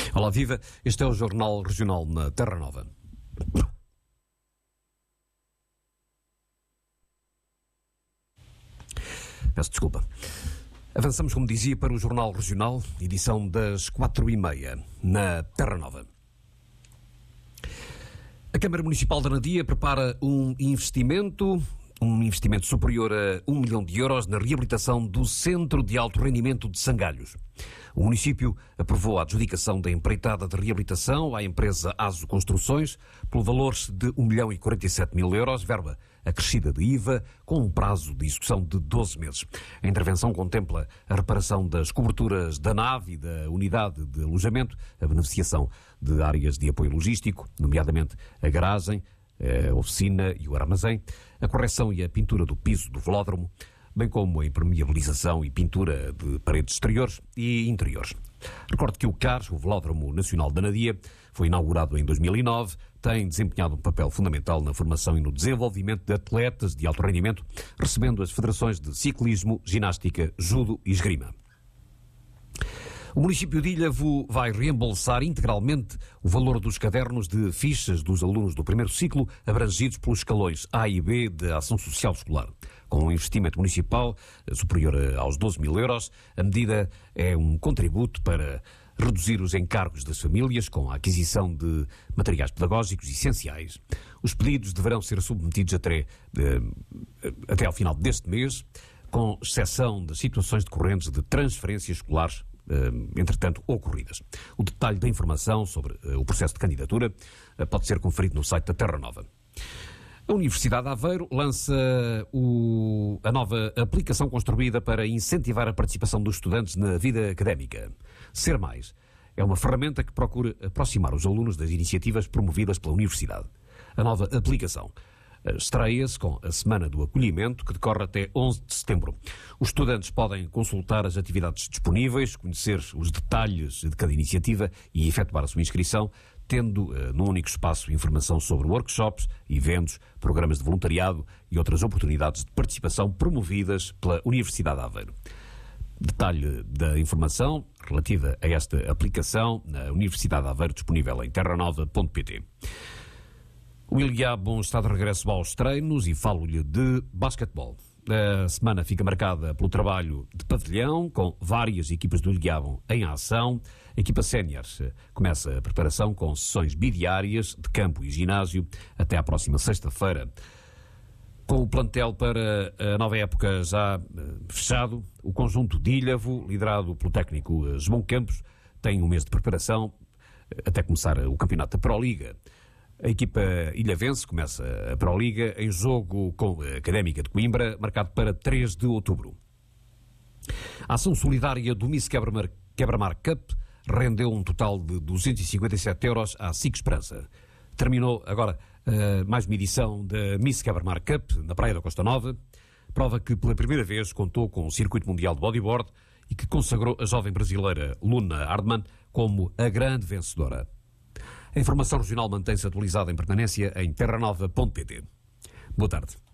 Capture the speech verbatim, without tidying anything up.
Olá, viva. Este é o Jornal Regional na Terra Nova. Peço desculpa. Avançamos, como dizia, para o Jornal Regional, edição das quatro e meia, na Terra Nova. A Câmara Municipal de Anadia prepara um investimento, um investimento superior a um milhão de euros na reabilitação do Centro de Alto Rendimento de Sangalhos. O município aprovou a adjudicação da empreitada de reabilitação à empresa Aso Construções pelo valor de um milhão e quarenta e sete mil euros, verba acrescida de I V A, com um prazo de execução de doze meses. A intervenção contempla a reparação das coberturas da nave e da unidade de alojamento, a beneficiação de áreas de apoio logístico, nomeadamente a garagem, a oficina e o armazém, a correção e a pintura do piso do velódromo, bem como a impermeabilização e pintura de paredes exteriores e interiores. Recordo que o C A R, o Velódromo Nacional de Anadia, foi inaugurado em dois mil e nove, tem desempenhado um papel fundamental na formação e no desenvolvimento de atletas de alto rendimento, recebendo as federações de ciclismo, ginástica, judo e esgrima. O município de Ilhavo vai reembolsar integralmente o valor dos cadernos de fichas dos alunos do primeiro ciclo abrangidos pelos escalões A e B da Ação Social Escolar. Com um investimento municipal superior aos doze mil euros, a medida é um contributo para reduzir os encargos das famílias com a aquisição de materiais pedagógicos essenciais. Os pedidos deverão ser submetidos até, até ao final deste mês, com exceção das situações decorrentes de transferências escolares entretanto ocorridas. O detalhe da informação sobre o processo de candidatura pode ser conferido no site da Terra Nova. A Universidade de Aveiro lança o, a nova aplicação construída para incentivar a participação dos estudantes na vida académica. Ser Mais é uma ferramenta que procura aproximar os alunos das iniciativas promovidas pela Universidade. A nova aplicação estreia-se com a Semana do Acolhimento, que decorre até onze de setembro. Os estudantes podem consultar as atividades disponíveis, conhecer os detalhes de cada iniciativa e efetuar a sua inscrição, tendo uh, num único espaço informação sobre workshops, eventos, programas de voluntariado e outras oportunidades de participação promovidas pela Universidade de Aveiro. Detalhe da informação relativa a esta aplicação na Universidade de Aveiro, disponível em terra nova ponto pt. O Ilhavo está de regresso aos treinos e falo-lhe de basquetebol. A semana fica marcada pelo trabalho de pavilhão, com várias equipas do Ilhavo em ação. A equipa sénior começa a preparação com sessões bidiárias de campo e ginásio até à próxima sexta-feira. Com o plantel para a nova época já fechado, o conjunto de Ilhavo, liderado pelo técnico João Campos, tem um mês de preparação até começar o campeonato da Proliga. A equipa ilhavense começa a Proliga em jogo com a Académica de Coimbra, marcado para três de outubro. A ação solidária do Miss Quebra-Mar, Quebra-Mar Cup rendeu um total de duzentos e cinquenta e sete euros à SIC Esperança. Terminou agora uh, mais uma edição da Miss Quebra-Mar Cup na Praia da Costa Nova, prova que pela primeira vez contou com o Circuito Mundial de Bodyboard e que consagrou a jovem brasileira Luna Hardman como a grande vencedora. A informação regional mantém-se atualizada em permanência em terra nova ponto pt. Boa tarde.